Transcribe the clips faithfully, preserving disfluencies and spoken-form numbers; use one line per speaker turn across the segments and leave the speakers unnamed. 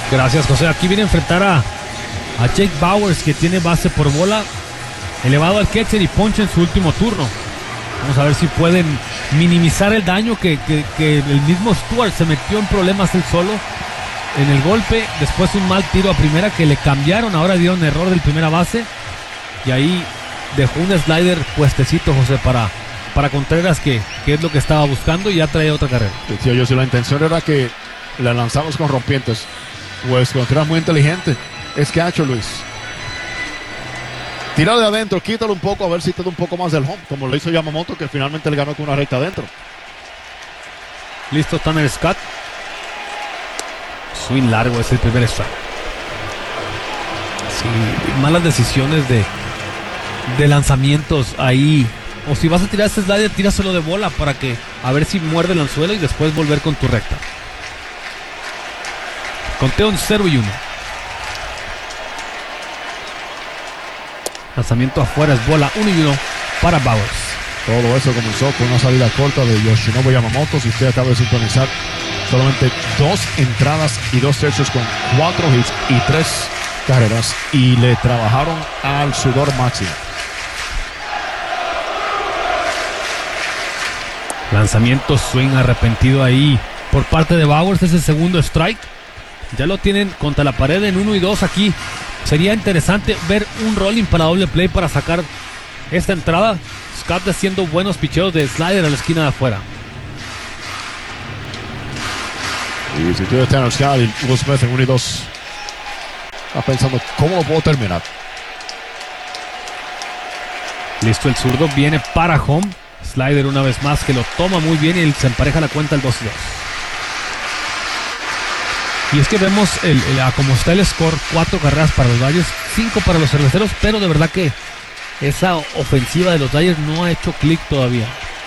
Gracias, José. Aquí viene a enfrentar a, a Jake Bauers, que tiene base por bola, elevado al catcher y ponche en su último turno. Vamos a ver si pueden minimizar el daño que, que, que el mismo Stewart se metió en problemas él solo en el golpe. Después un mal tiro a primera que le cambiaron, ahora dieron error del primera base y ahí dejó un slider puestecito, José, para, para Contreras, que, que es lo que estaba buscando, y ya traía otra carrera.
Decía yo, si la intención era que la lanzamos con rompientes, pues Contreras muy inteligente. Es que ha hecho Luis. Tira de adentro, quítalo un poco, a ver si te da un poco más del home, como lo hizo Yamamoto, que finalmente le ganó con una recta adentro.
Listo, Tanner Scott. Swing largo, es el primer strike. Sí, malas decisiones de, de lanzamientos ahí. O si vas a tirar este slider, tíraselo de bola para que a ver si muerde el anzuelo y después volver con tu recta. Conteo en cero y uno. Lanzamiento afuera, es bola, uno y uno para Bauers.
Todo eso comenzó con una salida corta de Yoshinobu Yamamoto. Si usted acaba de sintonizar, solamente dos entradas y dos tercios con cuatro hits y tres carreras, y le trabajaron al sudor máximo.
Lanzamiento swing arrepentido ahí por parte de Bauers, es el segundo strike. Ya lo tienen contra la pared en uno y dos aquí. Sería interesante ver un rolling para doble play para sacar esta entrada. Scott haciendo buenos picheos de slider a la esquina de afuera.
Y si tú estás en el Scott y Will Smith en uno y dos, está pensando cómo lo puedo terminar.
Listo, el zurdo viene para home. Slider una vez más que lo toma muy bien y se empareja la cuenta al dos y dos. Y es que vemos el, el, a cómo está el score: cuatro carreras para los Dodgers, cinco para los Cerveceros, pero de verdad que esa ofensiva de los Dodgers no ha hecho clic todavía.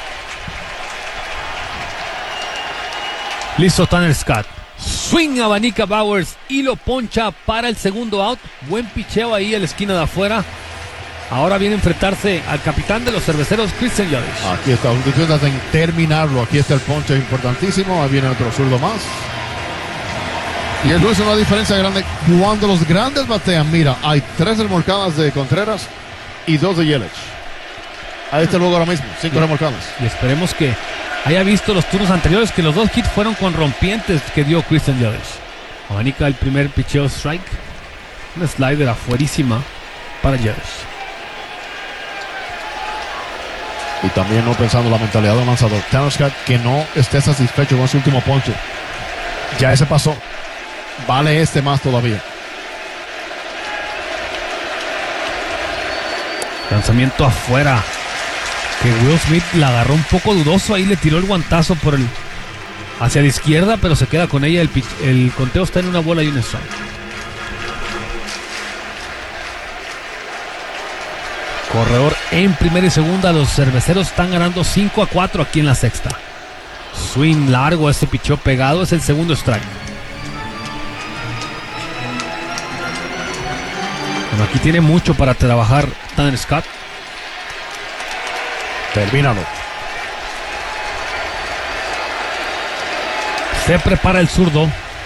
Listo, Tanner Scott. Swing, abanica Bauers y lo poncha para el segundo out. Buen picheo ahí a la esquina de afuera. Ahora viene a enfrentarse al capitán de los Cerveceros, Christian Yelich.
Aquí está, un intento en terminarlo. Aquí está el ponche importantísimo. Ahí viene otro zurdo más. Y eso es una diferencia grande cuando los grandes batean. Mira, hay tres remolcadas de Contreras y dos de Yelich. Ahí está luego ahora mismo, cinco y, remolcadas.
Y esperemos que haya visto los turnos anteriores, que los dos hits fueron con rompientes que dio Christian Yelich. Abanica el primer picheo strike. Una slider afuerísima para Yelich.
Y también no pensando la mentalidad del lanzador. Tanner Scott, que no esté satisfecho con su último ponche. Ya ese pasó. Vale este más todavía.
Lanzamiento afuera, que Will Smith la agarró un poco dudoso. Ahí le tiró el guantazo por el hacia la izquierda, pero se queda con ella. El, pitch, el conteo está en una bola y un strike. Corredor en primera y segunda. Los Cerveceros están ganando cinco a cuatro aquí en la sexta. Swing largo, ese pichó pegado, es el segundo strike. Bueno, aquí tiene mucho para trabajar Tanner Scott.
Termínalo.
Se prepara el zurdo.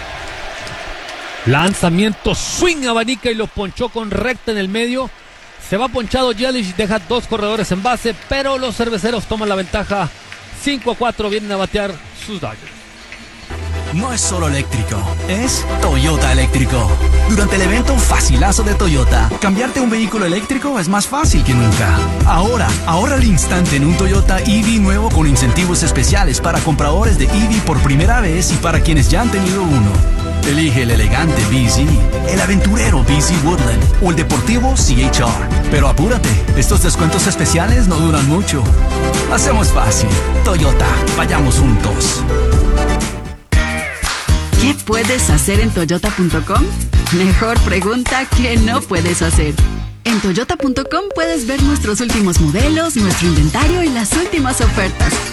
Lanzamiento, swing, abanica y lo ponchó con recta en el medio. Se va ponchado Yelich, deja dos corredores en base, pero los Cerveceros toman la ventaja. cinco a cuatro, vienen a batear sus Dodgers.
No es solo eléctrico, es Toyota eléctrico. Durante el evento Facilazo de Toyota, cambiarte un vehículo eléctrico es más fácil que nunca. Ahora, ahorra al instante en un Toyota E V nuevo con incentivos especiales para compradores de E V por primera vez y para quienes ya han tenido uno. Elige el elegante B Z, el aventurero B Z Woodland o el deportivo C H R. Pero apúrate, estos descuentos especiales no duran mucho. Hacemos fácil. Toyota, vayamos juntos.
¿Qué puedes hacer en toyota punto com? Mejor pregunta que no puedes hacer. En toyota punto com puedes ver nuestros últimos modelos, nuestro inventario y las últimas ofertas.